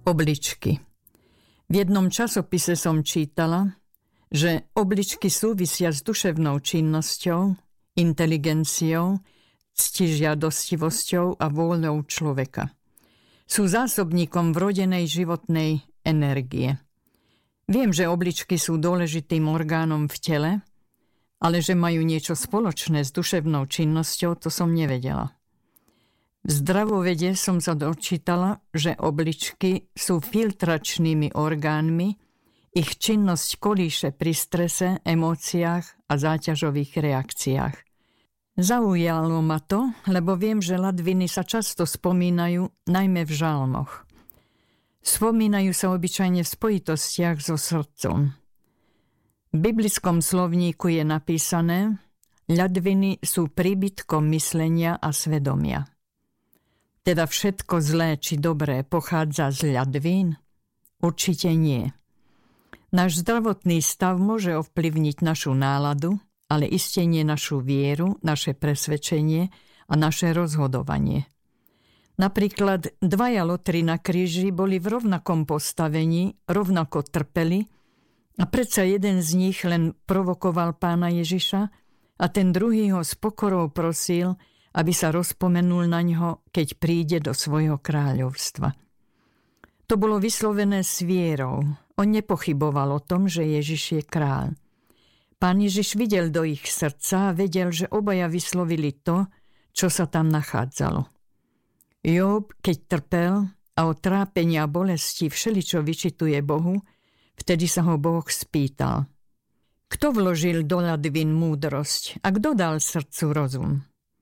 Obličky. V jednom časopise som čítala, že obličky súvisia s duševnou činnosťou, inteligenciou, ctižiadostivosťou a vôľou človeka. Sú zásobníkom vrodenej životnej energie. Viem, že obličky sú dôležitým orgánom v tele, ale že majú niečo spoločné s duševnou činnosťou, to som nevedela. V zdravovede som sa dočítala, že obličky sú filtračnými orgánmi, ich činnosť kolíše pri strese, emóciách a záťažových reakciách. Zaujalo ma to, lebo viem, že ladviny sa často spomínajú, najmä v žalmoch. Spomínajú sa obyčajne v spojitostiach so srdcom. V biblickom slovníku je napísané: ľadviny sú príbytkom myslenia a svedomia. Teda všetko zlé či dobré pochádza z ľadvín? Určite nie. Náš zdravotný stav môže ovplyvniť našu náladu, ale iste nie našu vieru, naše presvedčenie a naše rozhodovanie. Napríklad dvaja lotri na kríži boli v rovnakom postavení, rovnako trpeli a predsa jeden z nich len provokoval Pána Ježiša a ten druhý ho s pokorou prosil, aby sa rozpomenul na ňo, keď príde do svojho kráľovstva. To bolo vyslovené s vierou. On nepochyboval o tom, že Ježiš je kráľ. Pán Ježiš videl do ich srdca a vedel, že obaja vyslovili to, čo sa tam nachádzalo. Job, keď trpel a o trápení a bolesti všeličo vyčituje Bohu, vtedy sa ho Boh spýtal: kto vložil do ľadvín múdrosť a kto dal srdcu rozum?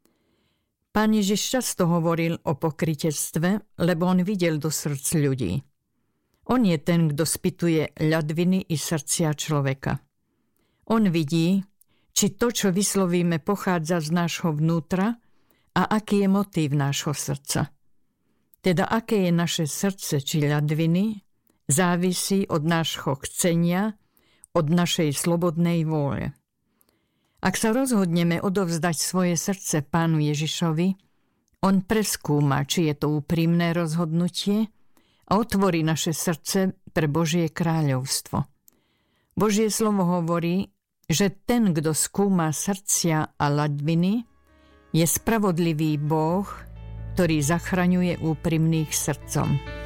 Pán Ježiš často hovoril o pokrytectve, lebo on videl do srdc ľudí. On je ten, kto spytuje ľadviny i srdcia človeka. On vidí, či to, čo vyslovíme, pochádza z nášho vnútra a aký je motív nášho srdca. Teda aké je naše srdce či ľadviny, závisí od nášho chcenia, od našej slobodnej vôle. Ak sa rozhodneme odovzdať svoje srdce Pánu Ježišovi, on preskúma, či je to úprimné rozhodnutie a otvorí naše srdce pre Božie kráľovstvo. Božie slovo hovorí, že ten, kto skúma srdcia a ľadviny, je spravodlivý Boh, ktorý zachraňuje úprimných srdcom.